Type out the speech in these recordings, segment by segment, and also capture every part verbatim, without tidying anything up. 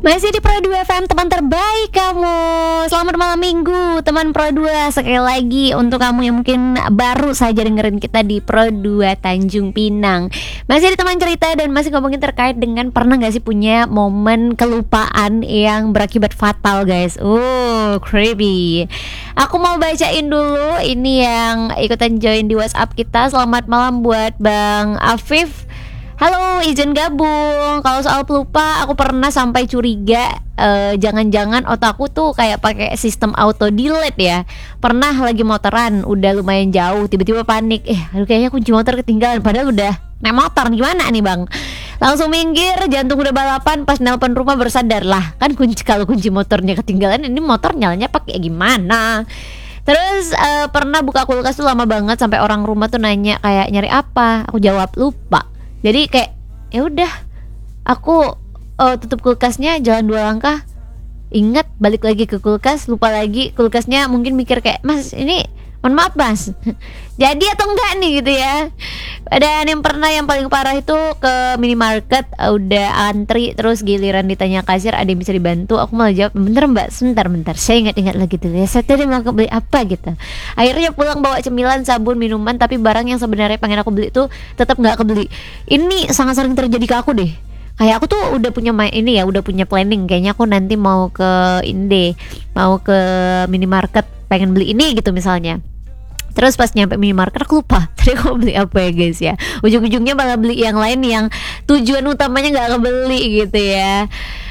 Masih di Pro dua F M, teman terbaik kamu. Selamat malam minggu teman Pro dua. Sekali lagi untuk kamu yang mungkin baru saja dengerin kita di Pro dua Tanjung Pinang. Masih di teman cerita dan masih ngomongin terkait dengan pernah gak sih punya momen kelupaan yang berakibat fatal guys. Uh, creepy. Aku mau bacain dulu ini yang ikutan join di WhatsApp kita. Selamat malam buat Bang Afif. Halo, izin gabung. Kalau soal pelupa, aku pernah sampai curiga uh, jangan-jangan otakku tuh kayak pakai sistem auto delete ya. Pernah lagi motoran, udah lumayan jauh, tiba-tiba panik. Eh, aduh kayaknya kunci motor ketinggalan. Padahal udah naik motor, gimana nih bang? Langsung minggir, jantung udah balapan. Pas nelpon rumah bersadar lah. Kan kunci kalau kunci motornya ketinggalan, ini motor nyalanya pakai gimana? Terus uh, pernah buka kulkas tuh lama banget sampai orang rumah tuh nanya kayak nyari apa. Aku jawab lupa. Jadi kayak ya udah aku uh, tutup kulkasnya, jalan dua langkah, ingat balik lagi ke kulkas, lupa lagi kulkasnya, mungkin mikir kayak mas ini mohon maaf mas jadi atau enggak nih gitu ya. Dan yang pernah yang paling parah itu ke minimarket, udah antri terus giliran ditanya kasir ada yang bisa dibantu, aku malah jawab bentar mbak, sebentar bentar saya ingat-ingat lagi dulu ya, saya tadi mau beli apa gitu. Akhirnya pulang bawa cemilan, sabun, minuman, tapi barang yang sebenarnya pengen aku beli itu tetap nggak kebeli. Ini sangat sering terjadi ke aku deh. Kayak aku tuh udah punya main ini ya, udah punya planning, kayaknya aku nanti mau ke Inde, mau ke minimarket pengen beli ini gitu misalnya. Terus pas nyampe minimarket aku lupa tadi aku beli apa ya guys ya. Ujung-ujungnya malah beli yang lain yang tujuan utamanya gak kebeli gitu ya.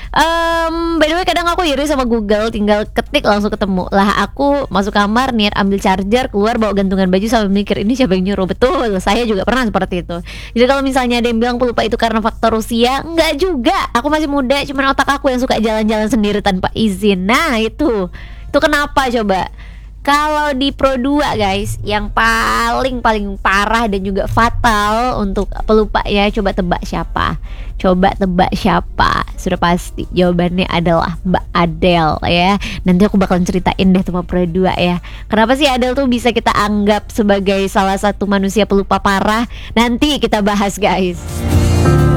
Um, by the way kadang aku iri sama Google, tinggal ketik langsung ketemu. Lah aku masuk kamar niat ambil charger, keluar bawa gantungan baju sambil mikir ini siapa yang nyuruh. Betul, saya juga pernah seperti itu. Jadi kalau misalnya ada yang bilang pelupa itu karena faktor usia, enggak juga. Aku masih muda, cuman otak aku yang suka jalan-jalan sendiri tanpa izin. Nah itu, itu kenapa coba? Kalau di Pro dua guys, yang paling paling parah dan juga fatal untuk pelupa ya, coba tebak siapa? Coba tebak siapa? Sudah pasti jawabannya adalah Mbak Adele ya. Nanti aku bakalan ceritain deh sama Pro dua ya. Kenapa sih Adele tuh bisa kita anggap sebagai salah satu manusia pelupa parah? Nanti kita bahas guys.